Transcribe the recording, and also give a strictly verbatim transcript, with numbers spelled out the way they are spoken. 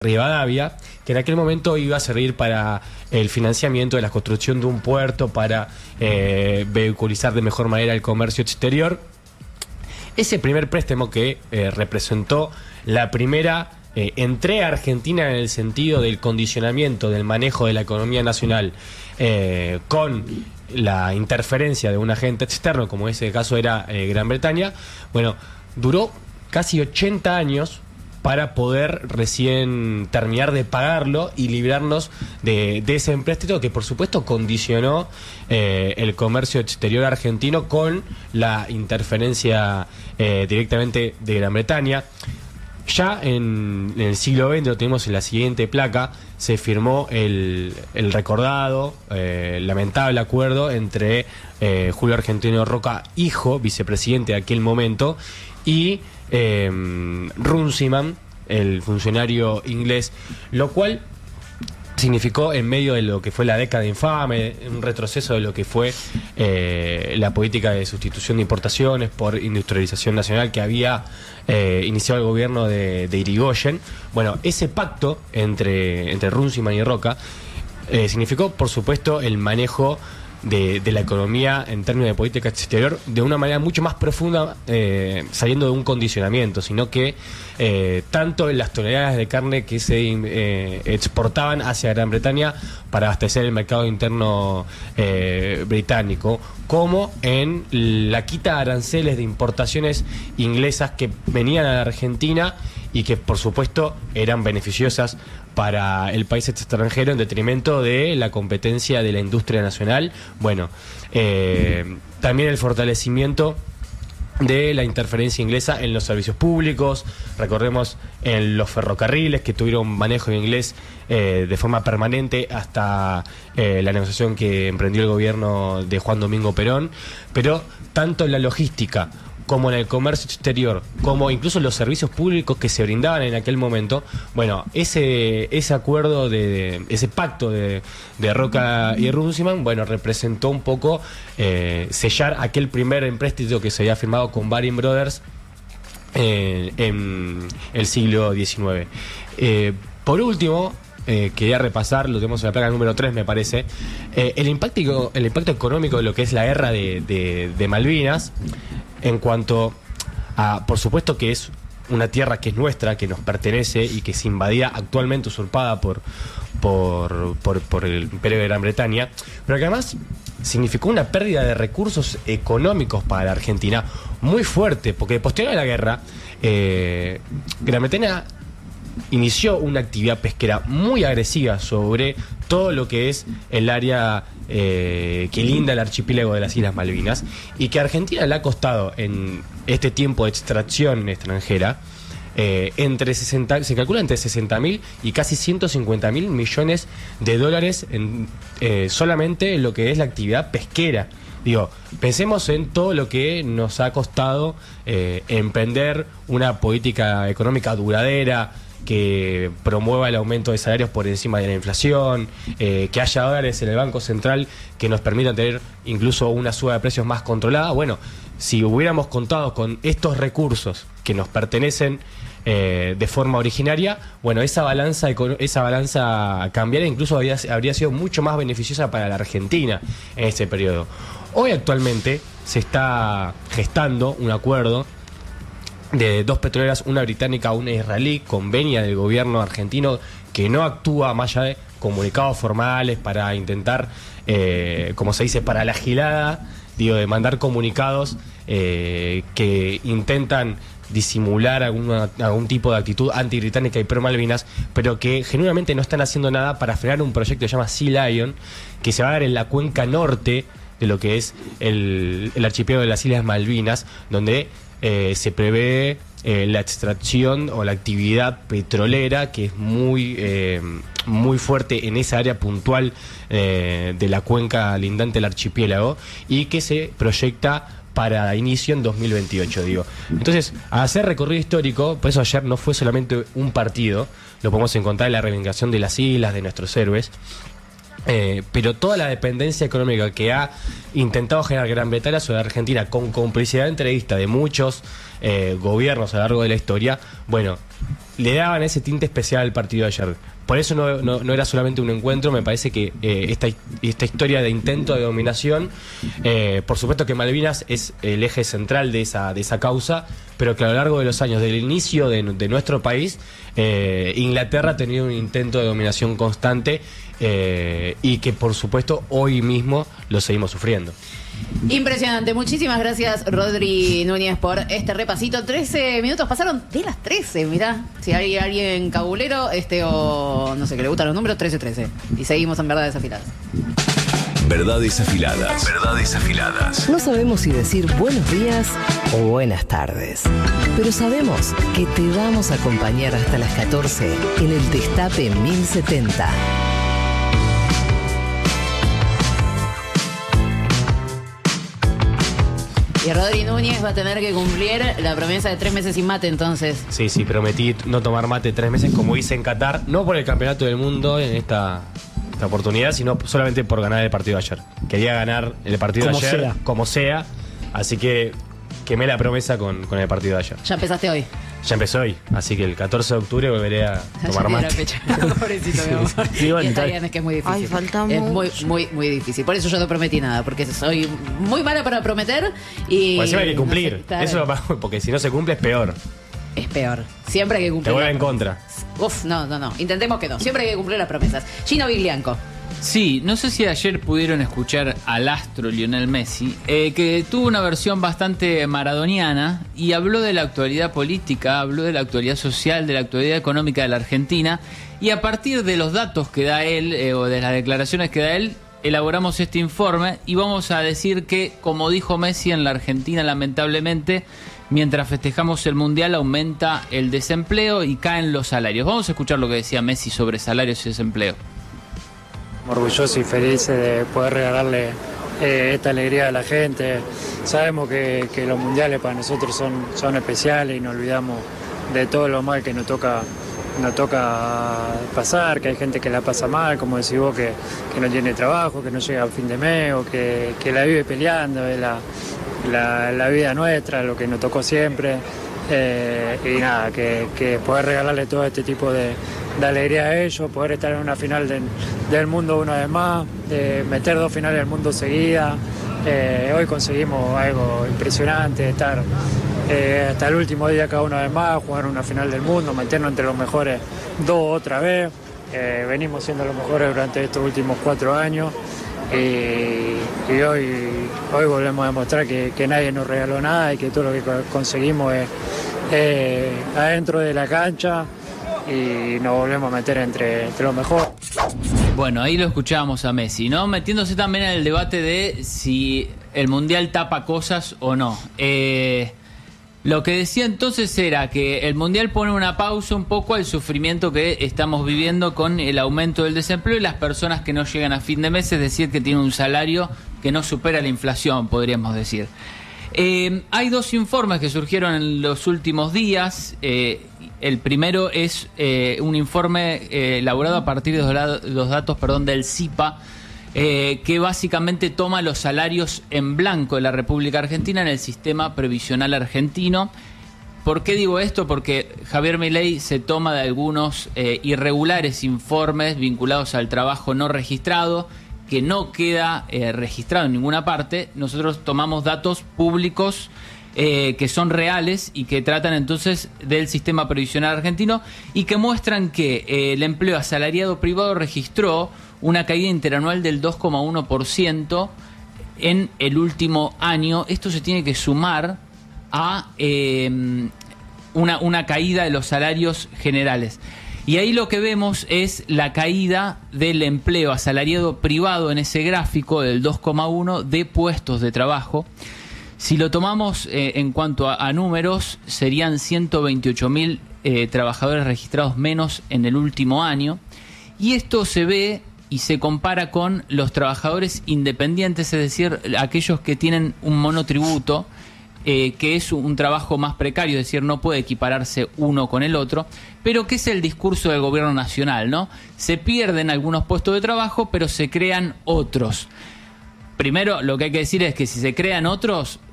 Rivadavia, que en aquel momento iba a servir para el financiamiento de la construcción de un puerto para eh, vehiculizar de mejor manera el comercio exterior. Ese primer préstamo que eh, representó la primera eh, entrega argentina en el sentido del condicionamiento del manejo de la economía nacional eh, con la interferencia de un agente externo, como ese caso era eh, Gran Bretaña, bueno, duró casi ochenta años para poder recién terminar de pagarlo y librarnos de, de ese empréstito que por supuesto condicionó eh, el comercio exterior argentino con la interferencia eh, directamente de Gran Bretaña. Ya en, en el siglo veinte, lo tenemos en la siguiente placa, se firmó el, el recordado, eh, lamentable acuerdo entre eh, Julio Argentino Roca, hijo, vicepresidente de aquel momento, y Eh, Runciman, el funcionario inglés, lo cual significó, en medio de lo que fue la década infame, un retroceso de lo que fue eh, la política de sustitución de importaciones por industrialización nacional que había eh, iniciado el gobierno de, de Irigoyen. Bueno, ese pacto entre, entre Runciman y Roca eh, significó, por supuesto, el manejo De, de la economía en términos de política exterior de una manera mucho más profunda, eh, saliendo de un condicionamiento, sino que eh, tanto en las toneladas de carne que se eh, exportaban hacia Gran Bretaña para abastecer el mercado interno eh, británico, como en la quita de aranceles de importaciones inglesas que venían a la Argentina y que por supuesto eran beneficiosas para el país extranjero en detrimento de la competencia de la industria nacional. Bueno, eh, también el fortalecimiento de la interferencia inglesa en los servicios públicos, recordemos en los ferrocarriles que tuvieron manejo inglés eh, de forma permanente hasta eh, la negociación que emprendió el gobierno de Juan Domingo Perón, pero tanto en la logística como en el comercio exterior, como incluso los servicios públicos que se brindaban en aquel momento, bueno, ese ese acuerdo, de, de ese pacto de, de Roca y Runciman, bueno, representó un poco eh, sellar aquel primer empréstito que se había firmado con Baring Brothers eh, en el siglo diecinueve. Eh, por último, Eh, quería repasar, lo tenemos en la placa número tres, me parece, eh, el impacto el impacto económico de lo que es la guerra de, de, de Malvinas, en cuanto a, por supuesto que es una tierra que es nuestra, que nos pertenece y que es invadida, actualmente usurpada por, por, por, por el Imperio de Gran Bretaña, pero que además significó una pérdida de recursos económicos para la Argentina muy fuerte, porque posterior a la guerra, eh, Gran Bretaña inició una actividad pesquera muy agresiva sobre todo lo que es el área eh, que linda el archipiélago de las Islas Malvinas, y que a Argentina le ha costado en este tiempo de extracción extranjera eh, entre sesenta, se calcula entre sesenta mil y casi ciento cincuenta mil millones de dólares en, eh, solamente en lo que es la actividad pesquera. Digo, pensemos en todo lo que nos ha costado eh, emprender una política económica duradera, que promueva el aumento de salarios por encima de la inflación, eh, que haya dólares en el Banco Central que nos permitan tener incluso una suba de precios más controlada. Bueno, si hubiéramos contado con estos recursos que nos pertenecen eh, de forma originaria, bueno, esa balanza esa balanza cambiaria incluso habría, habría sido mucho más beneficiosa para la Argentina en ese periodo. Hoy actualmente se está gestando un acuerdo de dos petroleras, una británica, una israelí, convenia del gobierno argentino, que no actúa más allá de comunicados formales para intentar, eh, como se dice, para la gilada, digo, de mandar comunicados eh, que intentan disimular alguna, algún tipo de actitud anti-británica y pro-Malvinas, pero que genuinamente no están haciendo nada para frenar un proyecto que se llama Sea Lion, que se va a dar en la cuenca norte de lo que es el, el archipiélago de las Islas Malvinas, donde Eh, se prevé eh, la extracción o la actividad petrolera, que es muy eh, muy fuerte en esa área puntual eh, de la cuenca lindante del archipiélago, y que se proyecta para inicio en dos mil veintiocho, digo. Entonces, a hacer recorrido histórico, por eso ayer no fue solamente un partido, lo podemos encontrar en la reivindicación de las islas, de nuestros héroes. Eh, pero toda la dependencia económica que ha intentado generar Gran Bretaña sobre Argentina, con complicidad entrevista de muchos eh, gobiernos a lo largo de la historia, bueno, le daban ese tinte especial al partido de ayer. Por eso no, no, no era solamente un encuentro, me parece que eh, esta, esta historia de intento de dominación, eh, por supuesto que Malvinas es el eje central de esa, de esa causa, pero que a lo largo de los años, del inicio de, de nuestro país, eh, Inglaterra ha tenido un intento de dominación constante eh, y que por supuesto hoy mismo lo seguimos sufriendo. Impresionante, muchísimas gracias Rodri Núñez por este repasito. trece minutos pasaron de las trece, mirá. Si hay alguien cabulero este o no sé, que le gustan los números, trece trece. Y seguimos en Verdades Afiladas. Verdades Afiladas. Verdades Afiladas. No sabemos si decir buenos días o buenas tardes, pero sabemos que te vamos a acompañar hasta las catorce en el Destape mil setenta. Y Rodri Núñez va a tener que cumplir la promesa de tres meses sin mate, entonces. Sí, sí, prometí no tomar mate tres meses como hice en Qatar, no por el campeonato del mundo en esta, esta oportunidad, sino solamente por ganar el partido de ayer. Quería ganar el partido de Como ayer, sea. como sea, así que quemé la promesa con, con el partido de ayer. Ya empezaste hoy. Ya empezó hoy, así que el catorce de octubre volveré a tomar Ya mate. la fecha. Pobrecito, mi amor. Sí, bueno, Y está está- bien, es que es muy difícil. Ay, falta es mucho. muy, muy, muy difícil. Por eso yo no prometí nada, porque soy muy mala para prometer y... Pues encima hay que cumplir, no sé, claro, eso es lo más- porque si no se cumple es peor, es peor. Siempre hay que te cumplir. vuelve las en contra. promesas. Uf, no, no, no. Intentemos que no. Siempre hay que cumplir las promesas. Gino Viglianco. Sí, no sé si ayer pudieron escuchar al astro Lionel Messi, eh, que tuvo una versión bastante maradoniana y habló de la actualidad política, habló de la actualidad social, de la actualidad económica de la Argentina, y a partir de los datos que da él, eh, o de las declaraciones que da él, elaboramos este informe y vamos a decir que, como dijo Messi, en la Argentina lamentablemente, mientras festejamos el Mundial, aumenta el desempleo y caen los salarios. Vamos a escuchar lo que decía Messi sobre salarios y desempleo. Orgullosos y felices de poder regalarle eh, esta alegría a la gente. Sabemos que, que los mundiales para nosotros son, son especiales y nos olvidamos de todo lo mal que nos toca, nos toca pasar, que hay gente que la pasa mal, como decís vos, que, que no tiene trabajo, que no llega a fin de mes o que, que la vive peleando, es la, la, la vida nuestra, lo que nos tocó siempre. Eh, y nada, que, que poder regalarle todo este tipo de, de alegría a ellos, poder estar en una final de- del mundo una vez más, de meter dos finales del mundo seguidas. Eh, hoy conseguimos algo impresionante, estar eh, hasta el último día cada una vez más, jugar una final del mundo, meternos entre los mejores dos otra vez. Eh, venimos siendo los mejores durante estos últimos cuatro años. Y, y hoy, hoy volvemos a demostrar que, que nadie nos regaló nada y que todo lo que co- conseguimos es eh, adentro de la cancha y nos volvemos a meter entre, entre los mejores. Bueno, ahí lo escuchábamos a Messi, ¿no? Metiéndose también en el debate de si el Mundial tapa cosas o no. Eh, lo que decía entonces era que el Mundial pone una pausa un poco al sufrimiento que estamos viviendo con el aumento del desempleo y las personas que no llegan a fin de mes, es decir, que tienen un salario que no supera la inflación, podríamos decir. Eh, hay dos informes que surgieron en los últimos días. Eh, el primero es eh, un informe eh, elaborado a partir de los, la- los datos perdón, del CIPA, eh, que básicamente toma los salarios en blanco de la República Argentina en el sistema previsional argentino. ¿Por qué digo esto? Porque Javier Milei se toma de algunos eh, irregulares informes vinculados al trabajo no registrado, que no queda eh, registrado en ninguna parte. Nosotros tomamos datos públicos eh, que son reales y que tratan entonces del sistema previsional argentino y que muestran que eh, el empleo asalariado privado registró una caída interanual del dos coma uno por ciento en el último año. Esto se tiene que sumar a eh, una, una caída de los salarios generales. Y ahí lo que vemos es la caída del empleo asalariado privado en ese gráfico del dos coma uno de puestos de trabajo. Si lo tomamos eh, en cuanto a, a números, serían ciento veintiocho mil eh, trabajadores registrados menos en el último año. Y esto se ve y se compara con los trabajadores independientes, es decir, aquellos que tienen un monotributo, eh, que es un trabajo más precario, es decir, no puede equipararse uno con el otro, pero que es el discurso del gobierno nacional, ¿no? Se pierden algunos puestos de trabajo, pero se crean otros. Primero, lo que hay que decir es que si se crean otros,